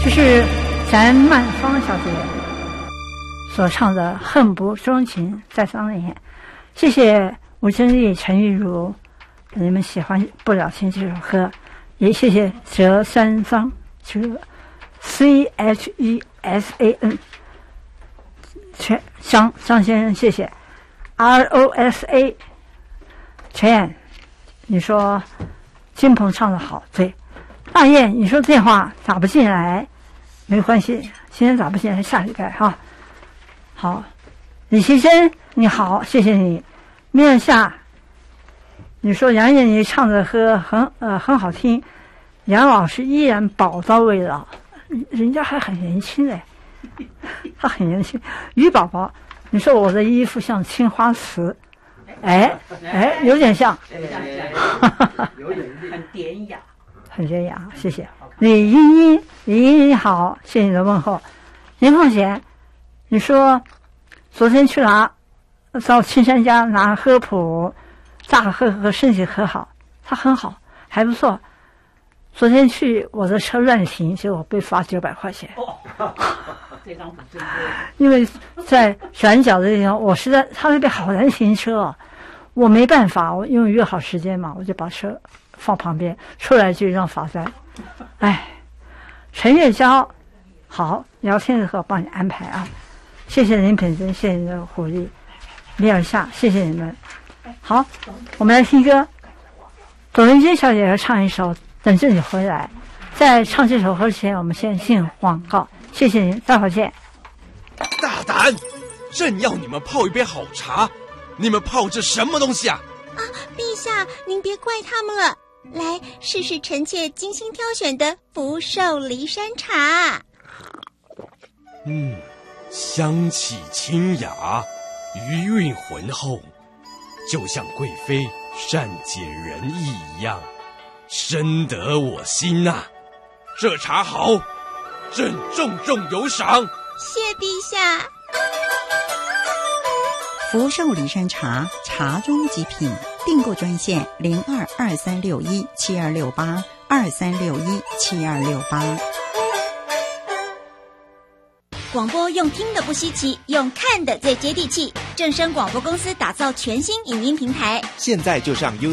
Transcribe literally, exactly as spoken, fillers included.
这是咱曼芳小姐所唱的《恨不钟情在桑林》。谢谢吴珍丽、陈玉茹，你们喜欢不了情这首歌，也谢谢折三方，这个 C H E S A N 全张张先生，谢谢 R O S A 陈燕，你说金鹏唱的好，对。大雁，你说电话打不进来，没关系，今天打不进来，下礼拜哈。好，李奇珍，你好，谢谢你。面夏，你说杨雁妮唱的歌很呃很好听，杨老师依然宝刀未老，人家还很年轻嘞，他很年轻。于宝宝，你说我的衣服像青花瓷，哎哎，有点像， 有点很典雅。 很典雅，谢谢。李茵茵，李茵茵你好，谢谢你的问候。林凤贤，你说昨天去拿到青山家拿喝普大喝和身体可好，他很好，还不错。昨天去我的车乱停，结果被罚九百块钱。 哦，这张不真的。 因为在转角的地方，我实在他那边好难停车啊，我没办法，我因为约好时间嘛，我就把车放旁边，出来就让罚单。哎，陈月娇，好，聊天的时候帮你安排啊，谢谢林品珍，谢谢你的鼓励。米尔夏，谢谢你们。好，我们来听歌。董文娟小姐要唱一首《等着你回来》。在唱这首歌之前，我们先进广告。谢谢您，待会儿见。 大胆！朕要你们泡一杯好茶，你们泡这什么东西啊？ 啊，陛下，您别怪他们了。来，试试臣妾精心挑选的福寿梨山茶。 嗯，香气清雅，余韵浑厚，就像贵妃善解人意一样，深得我心呐、啊。这茶好，朕重重有赏。 谢陛下。 福寿梨山茶，茶中极品。订购专线零二二三六一七二六八二三六一七二六八。 广播用听的不稀奇，用看的最接地气。正声广播公司打造全新影音平台， 现在就上 YouTube